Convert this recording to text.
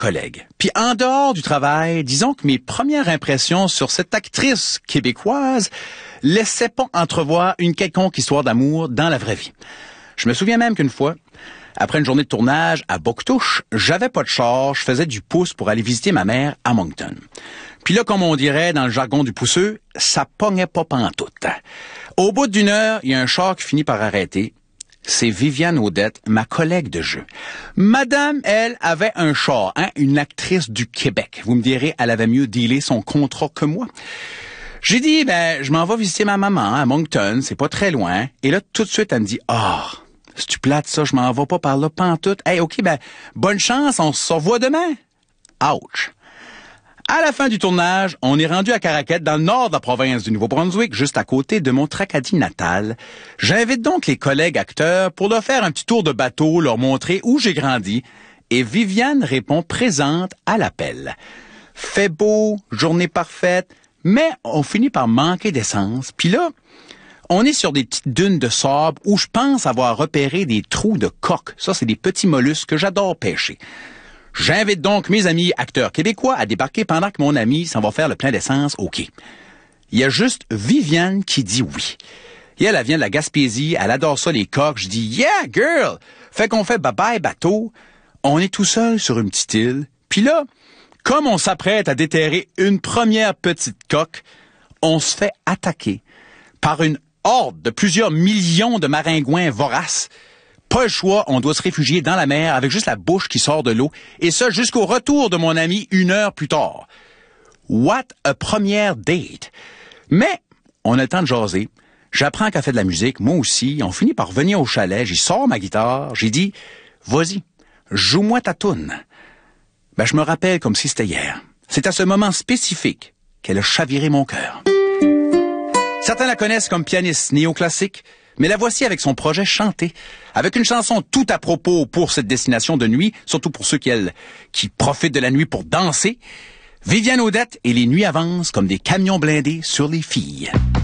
collègue. Puis en dehors du travail, disons que mes premières impressions sur cette actrice québécoise laissaient pas entrevoir une quelconque histoire d'amour dans la vraie vie. Je me souviens même qu'une fois, après une journée de tournage à Boctouche, j'avais pas de char, je faisais du pouce pour aller visiter ma mère à Moncton. Puis là, comme on dirait dans le jargon du pousseux, ça pognait pas pantoute. Au bout d'une heure, il y a un char qui finit par arrêter. C'est Viviane Audette, ma collègue de jeu. Madame, elle, avait un char, une actrice du Québec. Vous me direz, elle avait mieux dealé son contrat que moi. J'ai dit, je m'en vais visiter ma maman à Moncton, c'est pas très loin. Et là, tout de suite, elle me dit, si tu plates ça, je m'en vais pas par là, pantoute. Hey, OK, bonne chance, on se revoit demain. Ouch. À la fin du tournage, on est rendu à Caraquette, dans le nord de la province du Nouveau-Brunswick, juste à côté de mon Tracadie natal. J'invite donc les collègues acteurs pour leur faire un petit tour de bateau, leur montrer où j'ai grandi. Et Viviane répond présente à l'appel. Fait beau, journée parfaite, mais on finit par manquer d'essence. Puis là, on est sur des petites dunes de sable où je pense avoir repéré des trous de coque. Ça, c'est des petits mollusques que j'adore pêcher. J'invite donc mes amis acteurs québécois à débarquer pendant que mon ami s'en va faire le plein d'essence au quai. Il y a juste Viviane qui dit oui. Et elle vient de la Gaspésie, elle adore ça les coques. Je dis « Yeah, girl! » Fait qu'on fait bye-bye bateau. On est tout seul sur une petite île. Puis là, comme on s'apprête à déterrer une première petite coque, on se fait attaquer par une horde de plusieurs millions de maringouins voraces. Pas le choix, on doit se réfugier dans la mer avec juste la bouche qui sort de l'eau, et ça jusqu'au retour de mon ami 1 heure plus tard. What a première date! Mais on a le temps de jaser. J'apprends qu'elle fait de la musique, moi aussi. On finit par revenir au chalet, j'y sors ma guitare, j'ai dit « Vas-y, joue-moi ta toune ». Je me rappelle comme si c'était hier. C'est à ce moment spécifique qu'elle a chaviré mon cœur. Certains la connaissent comme pianiste néoclassique, mais la voici avec son projet Chanter, avec une chanson tout à propos pour cette destination de nuit, surtout pour ceux qui profitent de la nuit pour danser. Viviane Audette et les nuits avancent comme des camions blindés sur les filles.